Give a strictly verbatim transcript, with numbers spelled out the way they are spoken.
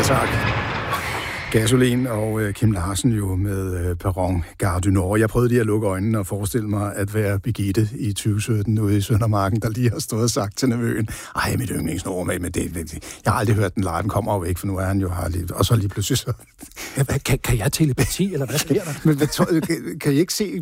Ja, tak. Gasolin og øh, Kim Larsen jo med øh, Perron Gare du Nord. Jeg prøvede lige at lukke øjnene og forestille mig at være Birgitte i tyve sytten ude i Søndermarken, der lige har stået og sagt til nevøen, ej, mit yndlingsnummer med, men det, det, jeg har aldrig hørt den live, den kommer jo ikke, for nu er han jo her lige, og så lige pludselig så... Kan, kan jeg telepati, eller hvad sker der? Men hvad, kan, kan I ikke se